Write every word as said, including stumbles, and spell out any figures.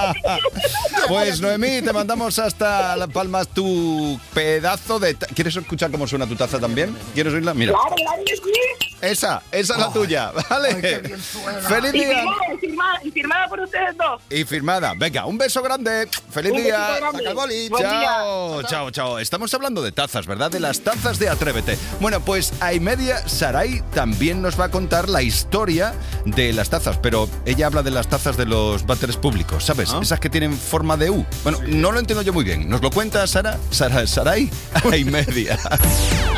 Pues Noemí, te mandamos hasta Las Palmas tu pedazo de... Ta- ¿Quieres escuchar cómo suena tu taza también? ¿Quieres oírla? Mira. Claro, claro que sí. Esa, esa es la tuya, ¿vale? Ay, qué bien suena. ¡Feliz Y día! firmada, y firmada, y firmada por ustedes dos. Y firmada. Venga, un beso grande. ¡Feliz Un día! besito grande. Saca el boli. Buen día. Chao, chao, chao. Estamos hablando de tazas, ¿verdad? De las tazas de Atrévete. Bueno, pues a y media Saray también nos va a contar la historia de las tazas, pero ella habla de las tazas de los váteres públicos, ¿sabes? ¿Ah? Esas que tienen forma de U. Bueno, no lo entiendo yo muy bien. ¿Nos lo cuenta Sara? Sara, Saray a y media.